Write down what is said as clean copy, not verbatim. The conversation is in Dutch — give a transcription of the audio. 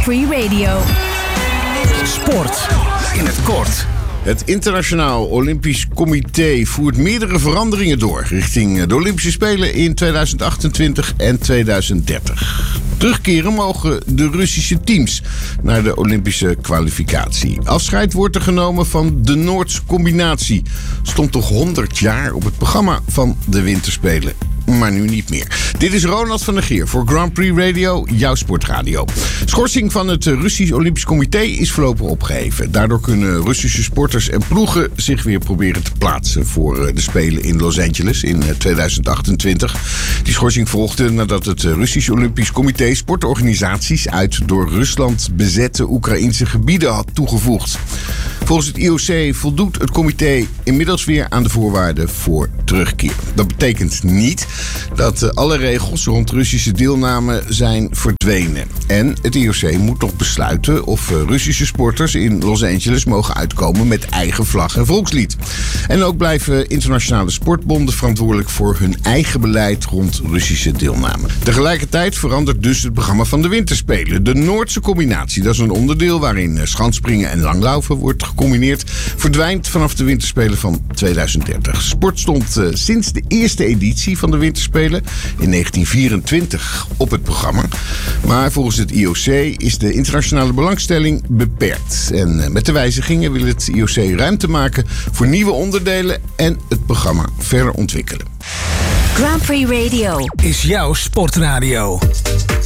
Free Radio. Sport in het kort. Het Internationaal Olympisch Comité voert meerdere veranderingen door richting de Olympische Spelen in 2028 en 2030. Terugkeren mogen de Russische teams naar de Olympische kwalificatie. Afscheid wordt er genomen van de Noordse combinatie. Stond toch 100 jaar op het programma van de Winterspelen. Maar nu niet meer. Dit is Ronald van der Geer voor Grand Prix Radio, jouw sportradio. Schorsing van het Russisch Olympisch Comité is voorlopig opgeheven. Daardoor kunnen Russische sporters en ploegen zich weer proberen te plaatsen voor de Spelen in Los Angeles in 2028. Die schorsing volgde nadat het Russisch Olympisch Comité sportorganisaties uit door Rusland bezette Oekraïnse gebieden had toegevoegd. Volgens het IOC voldoet het comité inmiddels weer aan de voorwaarden voor terugkeer. Dat betekent niet dat alle regels rond Russische deelname zijn verdwenen. En het IOC moet nog besluiten of Russische sporters in Los Angeles mogen uitkomen met eigen vlag en volkslied. En ook blijven internationale sportbonden verantwoordelijk voor hun eigen beleid rond Russische deelname. Tegelijkertijd verandert dus het programma van de Winterspelen. De Noordse combinatie, dat is een onderdeel waarin schansspringen en langlaufen wordt gecombineerd, verdwijnt vanaf de Winterspelen van 2030. Sport stond sinds de eerste editie van de Winterspelen in 1924 op het programma. Maar volgens het IOC is de internationale belangstelling beperkt. En met de wijzigingen wil het IOC ruimte maken voor nieuwe onderdelen en het programma verder ontwikkelen. Grand Prix Radio Is jouw sportradio.